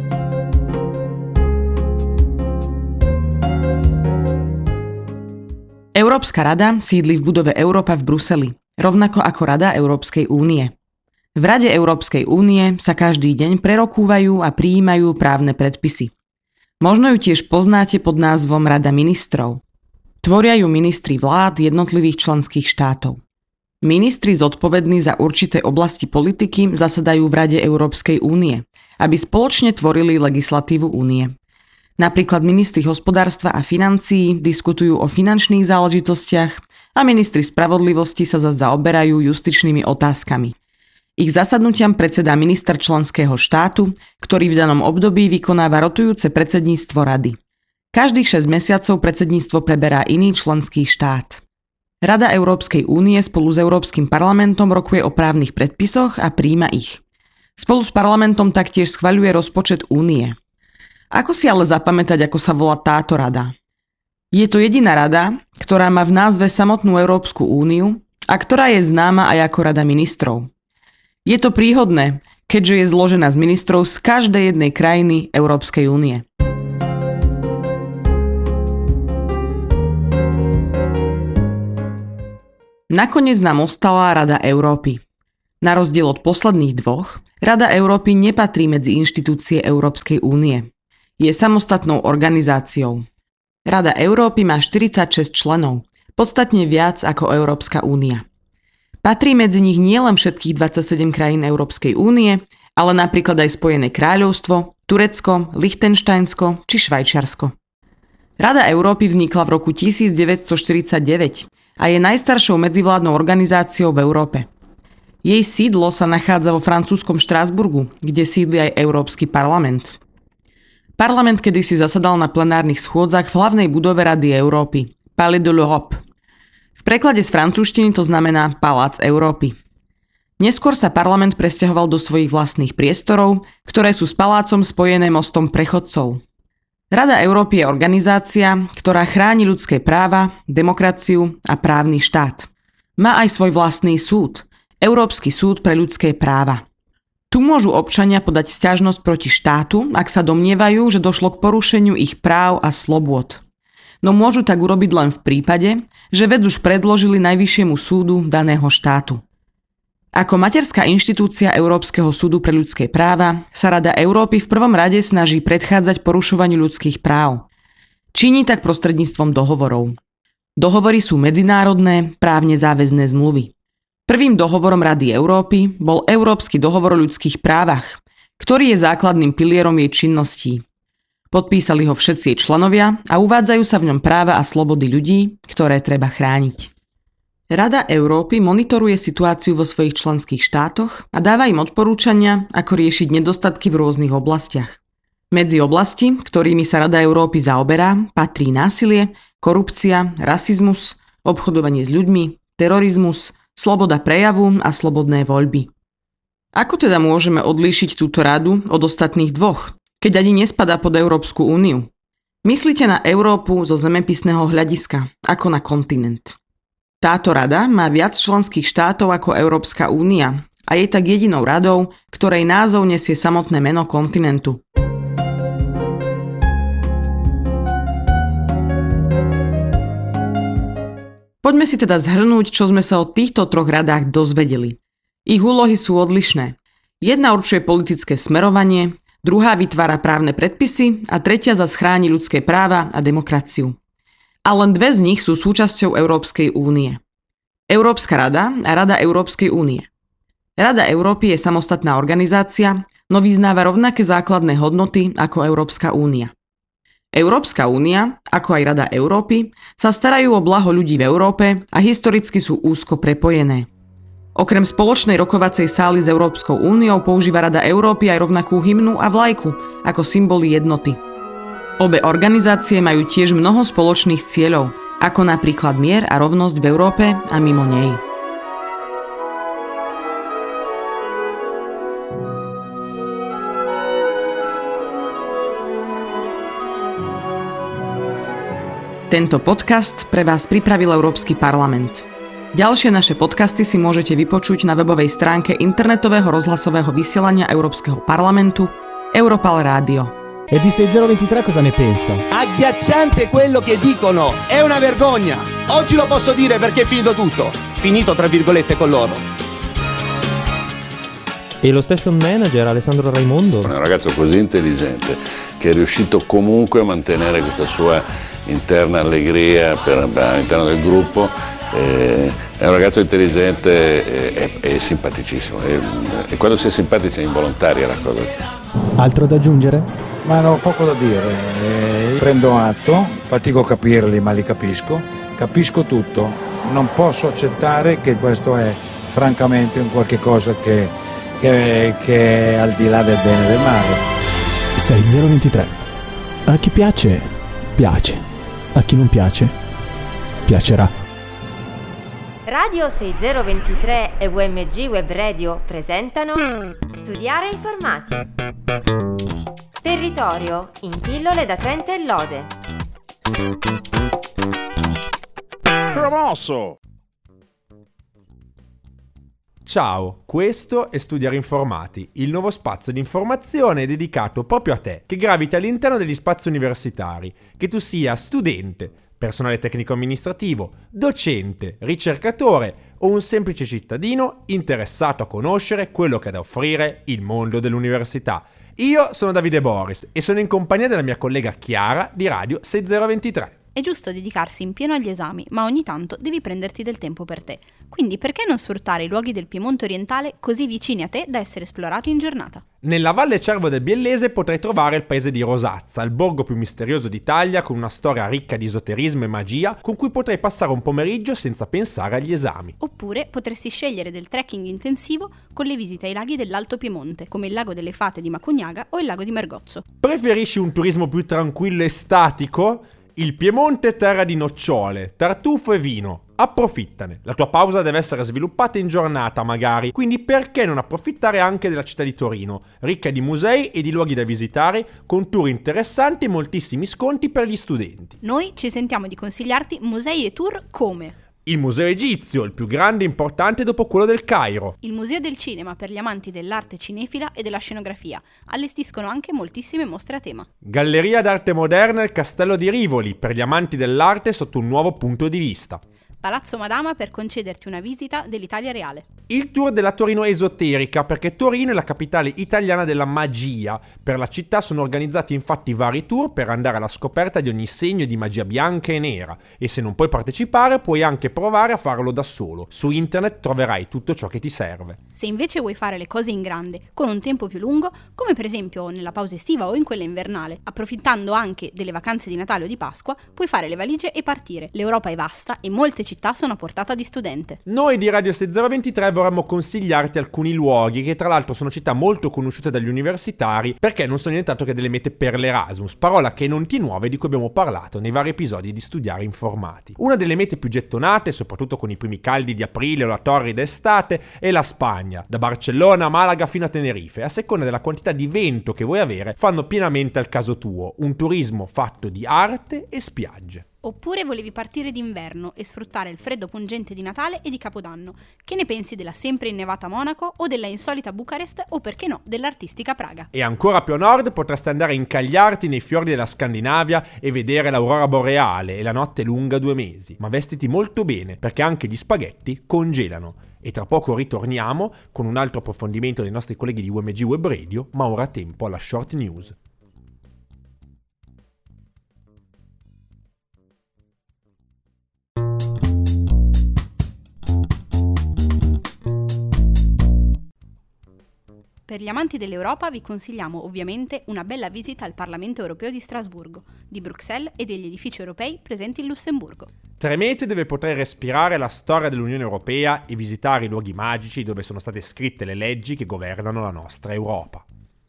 Európska rada sídli v budove Európa v Bruseli, rovnako ako Rada Európskej únie. V Rade Európskej únie sa každý deň prerokúvajú a prijímajú právne predpisy. Možno ju tiež poznáte pod názvom Rada ministrov. Tvoria ju ministri vlád jednotlivých členských štátov. Ministri zodpovední za určité oblasti politiky zasadajú v Rade Európskej únie, aby spoločne tvorili legislatívu únie. Napríklad ministri hospodárstva a financií diskutujú o finančných záležitostiach a ministri spravodlivosti sa zase zaoberajú justičnými otázkami. Ich zasadnutiam predsedá minister členského štátu, ktorý v danom období vykonáva rotujúce predsedníctvo Rady. Každých 6 mesiacov predsedníctvo preberá iný členský štát. Rada Európskej únie spolu s Európskym parlamentom rokuje o právnych predpisoch a prijíma ich. Spolu s parlamentom taktiež schvaľuje rozpočet únie. Ako si ale zapamätať, ako sa volá táto rada? Je to jediná rada, ktorá má v názve samotnú Európsku úniu a ktorá je známa aj ako Rada ministrov. Je to príhodné, keďže je zložená z ministrov z každej jednej krajiny Európskej únie. Nakoniec nám ostala Rada Európy. Na rozdiel od posledných dvoch, Rada Európy nepatrí medzi inštitúcie Európskej únie. Je samostatnou organizáciou. Rada Európy má 46 členov, podstatne viac ako Európska únia. Patrí medzi nich nielen všetkých 27 krajín Európskej únie, ale napríklad aj Spojené kráľovstvo, Turecko, Lichtenštajnsko či Švajčiarsko. Rada Európy vznikla v roku 1949 a je najstaršou medzivládnou organizáciou v Európe. Jej sídlo sa nachádza vo francúzskom Štrásburgu, kde sídli aj Európsky parlament. Parlament kedysi zasadal na plenárnych schôdzach v hlavnej budove Rady Európy, Palais de l'Europe. V preklade z francúzštiny to znamená Palác Európy. Neskôr sa parlament presťahoval do svojich vlastných priestorov, ktoré sú s palácom spojené mostom prechodcov. Rada Európy je organizácia, ktorá chráni ľudské práva, demokraciu a právny štát. Má aj svoj vlastný súd, Európsky súd pre ľudské práva. Tu môžu občania podať sťažnosť proti štátu, ak sa domnievajú, že došlo k porušeniu ich práv a slobôd. No môžu tak urobiť len v prípade, že vec už predložili Najvyššiemu súdu daného štátu. Ako materská inštitúcia Európskeho súdu pre ľudské práva sa Rada Európy v prvom rade snaží predchádzať porušovaniu ľudských práv. Činí tak prostredníctvom dohovorov. Dohovory sú medzinárodné, právne záväzné zmluvy. Prvým dohovorom Rady Európy bol Európsky dohovor o ľudských právach, ktorý je základným pilierom jej činností. Podpísali ho všetci jej členovia a uvádzajú sa v ňom práva a slobody ľudí, ktoré treba chrániť. Rada Európy monitoruje situáciu vo svojich členských štátoch a dáva im odporúčania, ako riešiť nedostatky v rôznych oblastiach. Medzi oblasti, ktorými sa Rada Európy zaoberá, patrí násilie, korupcia, rasizmus, obchodovanie s ľuďmi, terorizmus, sloboda prejavu a slobodné voľby. Ako teda môžeme odlíšiť túto radu od ostatných dvoch, keď ani nespadá pod Európsku úniu? Myslíte na Európu zo zemepisného hľadiska, ako na kontinent. Táto rada má viac členských štátov ako Európska únia a je tak jedinou radou, ktorej názov nesie samotné meno kontinentu. Poďme si teda zhrnúť, čo sme sa o týchto troch radách dozvedeli. Ich úlohy sú odlišné. Jedna určuje politické smerovanie, druhá vytvára právne predpisy a tretia zas chráni ľudské práva a demokraciu. A len dve z nich sú súčasťou Európskej únie. Európska rada a Rada Európskej únie. Rada Európy je samostatná organizácia, no vyznáva rovnaké základné hodnoty ako Európska únia. Európska únia, ako aj Rada Európy, sa starajú o blaho ľudí v Európe a historicky sú úzko prepojené. Okrem spoločnej rokovacej sály s Európskou úniou používa Rada Európy aj rovnakú hymnu a vlajku ako symboly jednoty. Obe organizácie majú tiež mnoho spoločných cieľov, ako napríklad mier a rovnosť v Európe a mimo nej. Tento podcast pre vás pripravil Európsky parlament. Ďalšie naše podcasty si môžete vypočuť na webovej stránke internetového rozhlasového vysielania Európskeho parlamentu Europal Radio. E di 6023 cosa ne pensa? Agghiacciante quello che dicono, è una vergogna. Oggi lo posso dire perché è finito tutto. Finito tra virgolette con loro. E lo station manager Alessandro Raimondo? È un ragazzo così intelligente che è riuscito comunque a mantenere questa sua interna allegria all'interno del gruppo. È un ragazzo intelligente e simpaticissimo e quando si è simpatici è involontaria la cosa. Altro da aggiungere? Ma no, poco da dire. Prendo atto, fatico a capirli ma li capisco tutto. Non posso accettare che questo è francamente un qualche cosa che è al di là del bene e del male. 6023. A chi piace, piace. A chi non piace, piacerà. Radio 6023 e UMG Web Radio presentano Studiare Informati. Territorio in pillole da Trento e Lode. Promosso! Ciao, questo è Studiare Informati, il nuovo spazio di informazione dedicato proprio a te, che gravita all'interno degli spazi universitari, che tu sia studente, personale tecnico-amministrativo, docente, ricercatore o un semplice cittadino interessato a conoscere quello che ha da offrire il mondo dell'università. Io sono Davide Boris e sono in compagnia della mia collega Chiara di Radio 6023. È giusto dedicarsi in pieno agli esami, ma ogni tanto devi prenderti del tempo per te. Quindi perché non sfruttare i luoghi del Piemonte orientale così vicini a te da essere esplorati in giornata? Nella Valle Cervo del Biellese potrai trovare il paese di Rosazza, il borgo più misterioso d'Italia con una storia ricca di esoterismo e magia con cui potrai passare un pomeriggio senza pensare agli esami. Oppure potresti scegliere del trekking intensivo con le visite ai laghi dell'Alto Piemonte, come il lago delle Fate di Macugnaga o il lago di Mergozzo. Preferisci un turismo più tranquillo e statico? Il Piemonte è terra di nocciole, tartufo e vino. Approfittane. La tua pausa deve essere sviluppata in giornata magari, quindi perché non approfittare anche della città di Torino, ricca di musei e di luoghi da visitare, con tour interessanti e moltissimi sconti per gli studenti. Noi ci sentiamo di consigliarti musei e tour come il Museo Egizio, il più grande e importante dopo quello del Cairo. Il Museo del Cinema per gli amanti dell'arte cinefila e della scenografia. Allestiscono anche moltissime mostre a tema. Galleria d'arte moderna il Castello di Rivoli per gli amanti dell'arte sotto un nuovo punto di vista. Palazzo Madama per concederti una visita dell'Italia reale. Il tour della Torino esoterica, perché Torino è la capitale italiana della magia. Per la città sono organizzati infatti vari tour per andare alla scoperta di ogni segno di magia bianca e nera. E se non puoi partecipare, puoi anche provare a farlo da solo. Su internet troverai tutto ciò che ti serve. Se invece vuoi fare le cose in grande, con un tempo più lungo, come per esempio nella pausa estiva o in quella invernale, approfittando anche delle vacanze di Natale o di Pasqua, puoi fare le valigie e partire. L'Europa è vasta e molte città sono a portata di studente. Noi di Radio 6023 vorremmo consigliarti alcuni luoghi che tra l'altro sono città molto conosciute dagli universitari perché non sono nient'altro che delle mete per l'Erasmus, parola che non ti nuove di cui abbiamo parlato nei vari episodi di Studiare Informati. Una delle mete più gettonate, soprattutto con i primi caldi di aprile o la torrida estate, è la Spagna, da Barcellona a Malaga fino a Tenerife, a seconda della quantità di vento che vuoi avere, fanno pienamente al caso tuo, un turismo fatto di arte e spiagge. Oppure volevi partire d'inverno e sfruttare il freddo pungente di Natale e di Capodanno. Che ne pensi della sempre innevata Monaco o della insolita Bucarest o perché no dell'artistica Praga? E ancora più a nord potresti andare a incagliarti nei fiordi della Scandinavia e vedere l'aurora boreale e la notte lunga 2 mesi. Ma vestiti molto bene perché anche gli spaghetti congelano. E tra poco ritorniamo con un altro approfondimento dei nostri colleghi di UMG Web Radio, ma ora tempo alla short news. Per gli amanti dell'Europa vi consigliamo ovviamente una bella visita al Parlamento europeo di Strasburgo, di Bruxelles e degli edifici europei presenti in Lussemburgo. 3 mete dove potrai respirare la storia dell'Unione Europea e visitare i luoghi magici dove sono state scritte le leggi che governano la nostra Europa.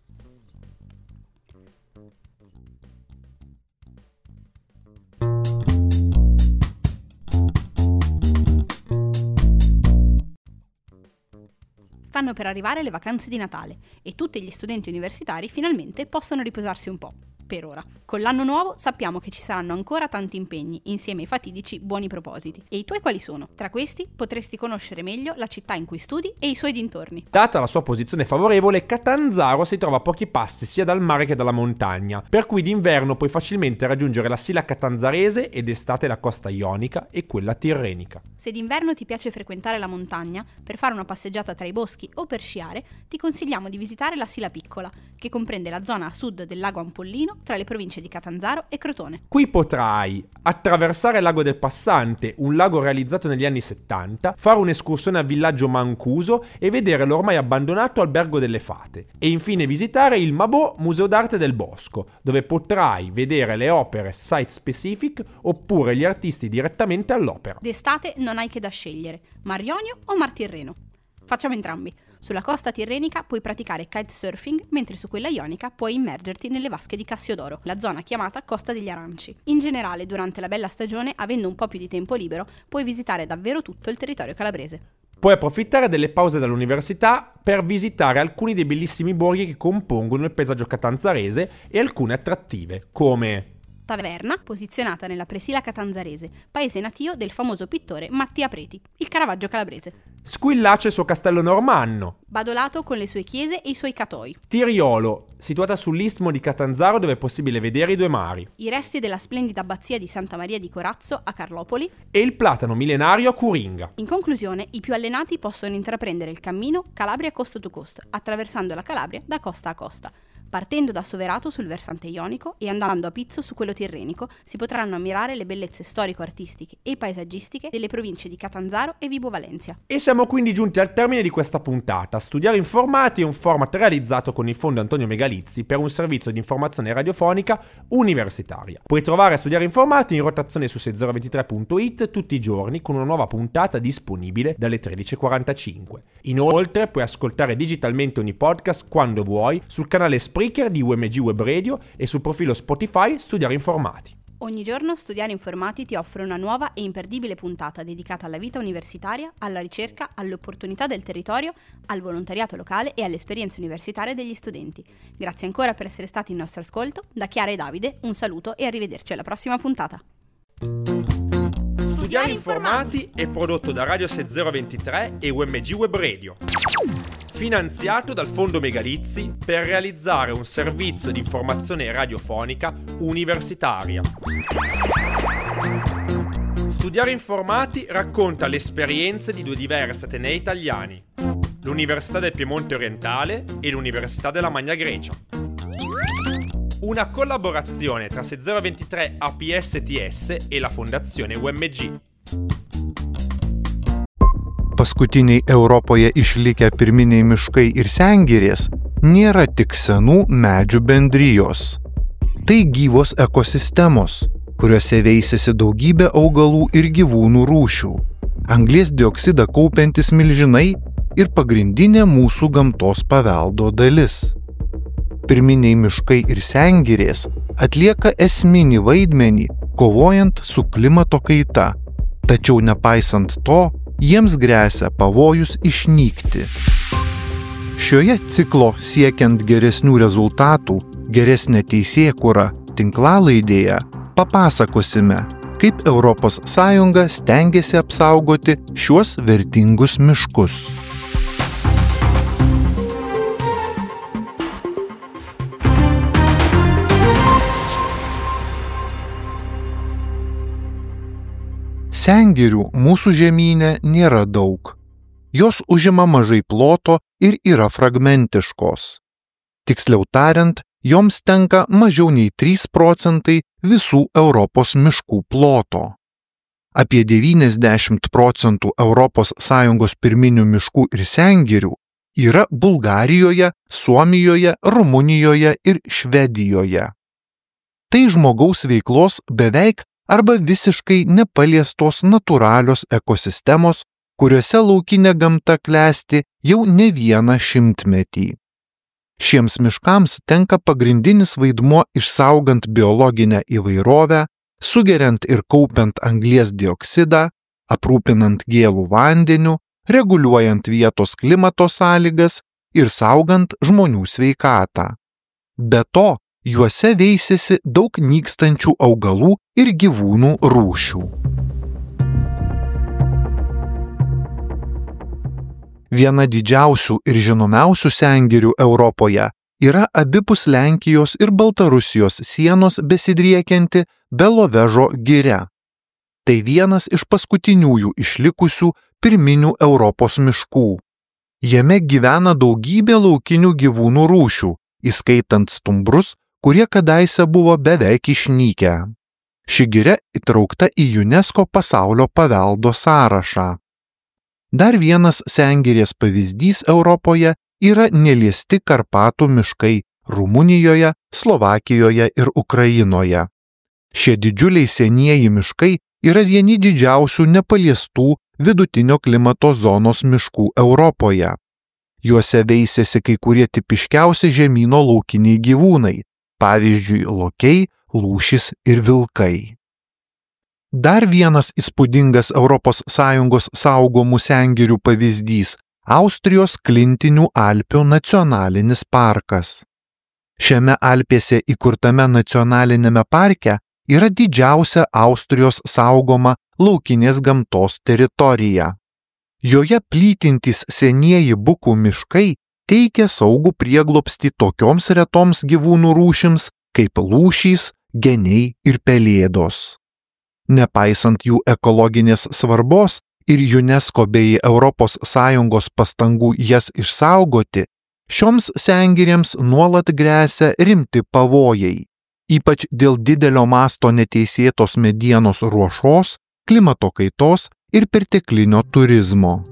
Stanno per arrivare le vacanze di Natale e tutti gli studenti universitari finalmente possono riposarsi un po', per ora. Con l'anno nuovo sappiamo che ci saranno ancora tanti impegni, insieme ai fatidici buoni propositi. E i tuoi quali sono? Tra questi potresti conoscere meglio la città in cui studi e i suoi dintorni. Data la sua posizione favorevole, Catanzaro si trova a pochi passi sia dal mare che dalla montagna, per cui d'inverno puoi facilmente raggiungere la Sila Catanzarese ed d'estate la costa ionica e quella tirrenica. Se d'inverno ti piace frequentare la montagna, per fare una passeggiata tra i boschi o per sciare, ti consigliamo di visitare la Sila Piccola, che comprende la zona a sud del lago Ampollino tra le province di Catanzaro e Crotone. Qui potrai attraversare il lago del Passante, un lago realizzato negli anni 70, fare un'escursione al villaggio Mancuso e vedere l'ormai abbandonato Albergo delle Fate. E infine visitare il Mabò Museo d'Arte del Bosco, dove potrai vedere le opere site specific oppure gli artisti direttamente all'opera. D'estate non hai che da scegliere, Mar Ionio o Mar Tirreno. Facciamo entrambi. Sulla costa tirrenica puoi praticare kitesurfing, mentre su quella ionica puoi immergerti nelle vasche di Cassiodoro, la zona chiamata Costa degli Aranci. In generale, durante la bella stagione, avendo un po' più di tempo libero, puoi visitare davvero tutto il territorio calabrese. Puoi approfittare delle pause dall'università per visitare alcuni dei bellissimi borghi che compongono il paesaggio catanzarese e alcune attrattive, come taverna posizionata nella Presila Catanzarese, paese natio del famoso pittore Mattia Preti, il Caravaggio calabrese. Squillace il suo castello normanno. Badolato con le sue chiese e i suoi catoi. Tiriolo, situata sull'istmo di Catanzaro dove è possibile vedere i due mari. I resti della splendida abbazia di Santa Maria di Corazzo a Carlopoli. E il platano millenario a Curinga. In conclusione, i più allenati possono intraprendere il cammino Calabria Coast to Coast, attraversando la Calabria da costa a costa. Partendo da Soverato sul versante ionico e andando a Pizzo su quello tirrenico, si potranno ammirare le bellezze storico-artistiche e paesaggistiche delle province di Catanzaro e Vibo Valentia. E siamo quindi giunti al termine di questa puntata. Studiare Informati è un format realizzato con il Fondo Antonio Megalizzi per un servizio di informazione radiofonica universitaria. Puoi trovare Studiare Informati in rotazione su 6023.it tutti i giorni con una nuova puntata disponibile dalle 13:45. Inoltre puoi ascoltare digitalmente ogni podcast quando vuoi sul canale Spreaker di UMG Web Radio e sul profilo Spotify Studiare Informati. Ogni giorno Studiare Informati ti offre una nuova e imperdibile puntata dedicata alla vita universitaria, alla ricerca, alle opportunità del territorio, al volontariato locale e alle esperienze universitarie degli studenti. Grazie ancora per essere stati in nostro ascolto. Da Chiara e Davide un saluto e arrivederci alla prossima puntata. Studiare Informati è prodotto da Radio 6023 e UMG Web Radio. Finanziato dal Fondo Megalizzi per realizzare un servizio di informazione radiofonica universitaria. Studiare Informati racconta le esperienze di due diversi atenei italiani, l'Università del Piemonte Orientale e l'Università della Magna Grecia. Una collaborazione tra 6023 APSTS e la Fondazione UMG. Paskutiniai Europoje išlikę pirminiai miškai ir sengirės nėra tik senų medžių bendrijos. Tai gyvos ekosistemos, kuriuose veisiasi daugybė augalų ir gyvūnų rūšių, anglies dioksidą kaupiantis milžinai ir pagrindinė mūsų gamtos paveldo dalis. Pirminiai miškai ir sengirės atlieka esminį vaidmenį, kovojant su klimato kaita, tačiau nepaisant to, jiems gresia pavojus išnykti. Šioje ciklo siekiant geresnių rezultatų, geresnė teisėkūra tinklalaidėje papasakosime, kaip ES stengiasi apsaugoti šiuos vertingus miškus. Sengirių mūsų žemyne nėra daug. Jos užima mažai ploto ir yra fragmentiškos. Tiksliau tariant, joms tenka mažiau nei 3% visų Europos miškų ploto. Apie 90% ES pirminių miškų ir sengirių yra Bulgarijoje, Suomijoje, Rumunijoje ir Švedijoje. Tai žmogaus veiklos beveik arba visiškai nepaliestos natūralios ekosistemos, kuriuose laukinė gamta klesti jau ne vieną šimtmetį. Šiems miškams tenka pagrindinis vaidmuo išsaugant biologinę įvairovę, sugeriant ir kaupiant anglies dioksidą, aprūpinant gėlų vandeniu, reguliuojant vietos klimato sąlygas ir saugant žmonių sveikatą. Be to, juose veisiasi daug nykstančių augalų ir gyvūnų rūšių. Viena didžiausių ir žinomiausių sengirių Europoje yra abipus Lenkijos ir Baltarusijos sienos besidriekianti Belovežo giria. Tai vienas iš paskutiniųjų išlikusių pirminių Europos miškų. Jame gyvena daugybė laukinių gyvūnų rūšių, įskaitant stumbrus, kurie kadaise buvo beveik išnykę. Ši giria įtraukta į UNESCO pasaulio paveldo sąrašą. Dar vienas sengirės pavyzdys Europoje yra neliesti Karpatų miškai Rumunijoje, Slovakijoje ir Ukrainoje. Šie didžiuliai senieji miškai yra vieni didžiausių nepaliestų vidutinio klimato zonos miškų Europoje. Juose veisiasi kai kurie tipiškiausi žemyno laukiniai gyvūnai, pavyzdžiui, lokiai, lūšys ir vilkai. Dar vienas įspūdingas ES saugomų sengirių pavyzdys – Austrijos Klintinių Alpių nacionalinis parkas. Šiame Alpėse įkurtame nacionalinėme parke yra didžiausia Austrijos saugoma laukinės gamtos teritorija. Joje plytintys senieji bukų miškai teikia saugų prieglobstį tokioms retoms gyvūnų rūšims kaip lūšys, geniai ir pelėdos. Nepaisant jų ekologinės svarbos ir UNESCO bei ES pastangų jas išsaugoti, šioms sengirėms nuolat gresia rimti pavojai, ypač dėl didelio masto neteisėtos medienos ruošos, klimato kaitos ir perteklinio turizmo.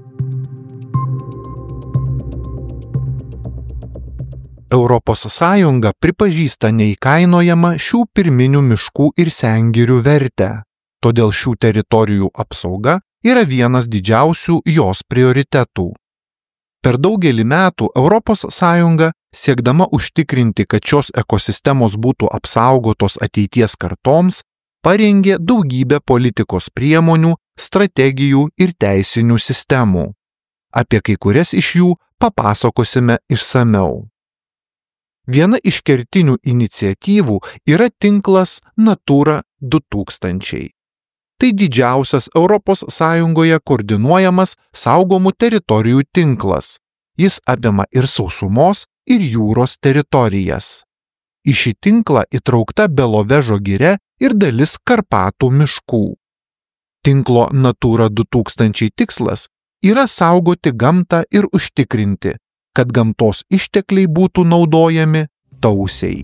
ES pripažįsta neįkainojamą šių pirminių miškų ir sengirių vertę, todėl šių teritorijų apsauga yra vienas didžiausių jos prioritetų. Per daugelį metų ES, siekdama užtikrinti, kad šios ekosistemos būtų apsaugotos ateities kartoms, parengė daugybę politikos priemonių, strategijų ir teisinių sistemų. Apie kai kurias iš jų papasakosime išsameu. Viena iš kertinių iniciatyvų yra tinklas Natura 2000. Tai didžiausias ES koordinuojamas saugomų teritorijų tinklas. Jis apima ir sausumos, ir jūros teritorijas. Į šį tinklą įtraukta Belovežo giria ir dalis Karpatų miškų. Tinklo Natura 2000 tikslas yra saugoti gamtą ir užtikrinti, kad gamtos ištekliai būtų naudojami tausiai.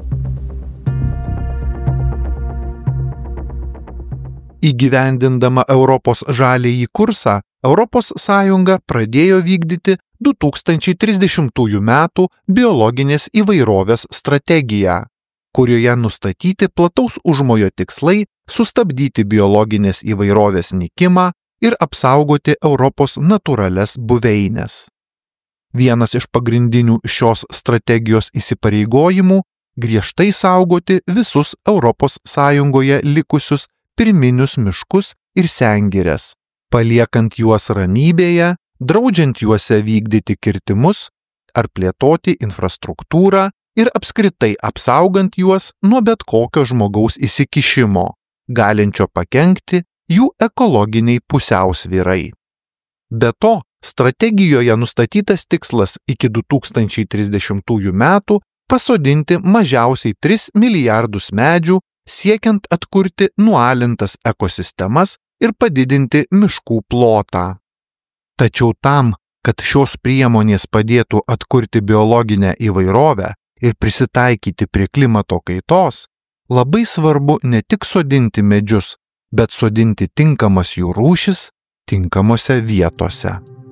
Įgyvendindama Europos žaliąjį kursą, ES pradėjo vykdyti 2030 metų biologinės įvairovės strategiją, kurioje nustatyti plataus užmojo tikslai sustabdyti biologinės įvairovės nykimą ir apsaugoti Europos natūralias buveines. Vienas iš pagrindinių šios strategijos įsipareigojimų – griežtai saugoti visus ES likusius pirminius miškus ir sengires, paliekant juos ramybėje, draudžiant juose vykdyti kirtimus ar plėtoti infrastruktūrą ir apskritai apsaugant juos nuo bet kokio žmogaus įsikišimo, galinčio pakenkti jų ekologiniai pusiausvyrai. Be to, strategijoje nustatytas tikslas iki 2030 metų pasodinti mažiausiai 3 milijardus medžių, siekiant atkurti nualintas ekosistemas ir padidinti miškų plotą. Tačiau tam, kad šios priemonės padėtų atkurti biologinę įvairovę ir prisitaikyti prie klimato kaitos, labai svarbu ne tik sodinti medžius, bet sodinti tinkamas jų rūšis tinkamose vietose.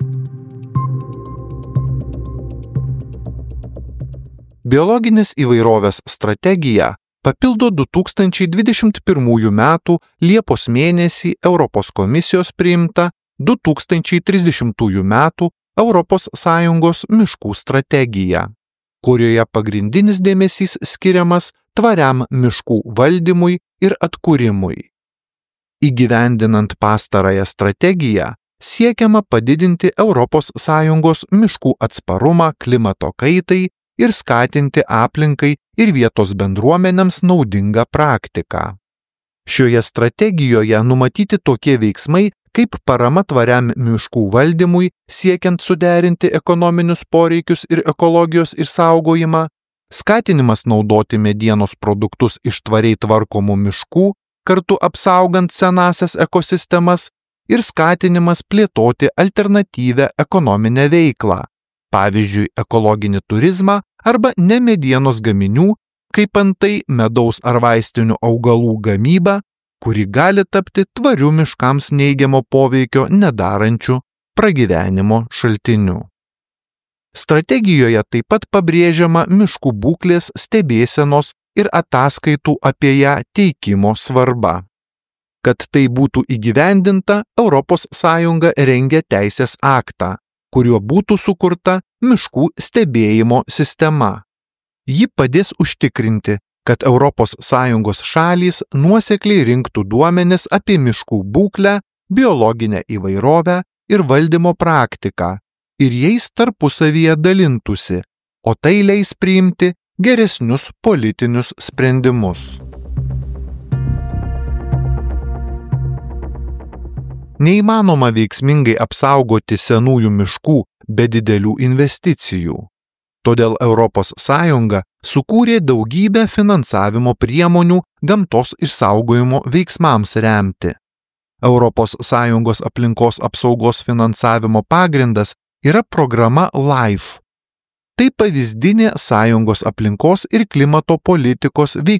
Biologinės įvairovės strategija papildo 2021 metų Liepos mėnesį Europos komisijos priimta 2030 metų ES miškų strategija, kurioje pagrindinis dėmesys skiriamas tvariam miškų valdymui ir atkūrimui. Įgyvendinant pastarąją strategiją, siekiama padidinti ES miškų atsparumą klimato kaitai ir skatinti aplinkai ir vietos bendruomenėms naudingą praktiką. Šioje strategijoje numatyti tokie veiksmai, kaip parama tvariam miškų valdymui, siekiant suderinti ekonominius poreikius ir ekologijos išsaugojimą, skatinimas naudoti medienos produktus iš tvariai tvarkomų miškų, kartu apsaugant senąsias ekosistemas ir skatinimas plėtoti alternatyvią ekonominę veiklą, pavyzdžiui, ekologinį turizmą arba nemedienos gaminių, kaip antai medaus ar vaistinių augalų gamyba, kuri gali tapti tvariu miškams neigiamo poveikio nedarančiu pragyvenimo šaltiniu. Strategijoje taip pat pabrėžiama miškų būklės stebėsenos ir ataskaitų apie ją teikimo svarba. Kad tai būtų įgyvendinta, ES rengia teisės aktą, kuriuo būtų sukurta miškų stebėjimo sistema. Ji padės užtikrinti, kad ES šalys nuosekliai rinktų duomenis apie miškų būklę, biologinę įvairovę ir valdymo praktiką ir jais tarpusavyje dalintųsi, o tai leis priimti geresnius politinius sprendimus. Neįmanoma veiksmingai apsaugoti senųjų miškų be didelių investicijų. Todėl ES sukūrė daugybę finansavimo priemonių gamtos išsaugojimo veiksmams remti. ES aplinkos apsaugos finansavimo pagrindas yra programa LIFE. Tai pavyzdinė sąjungos aplinkos ir klimato politikos veiksmų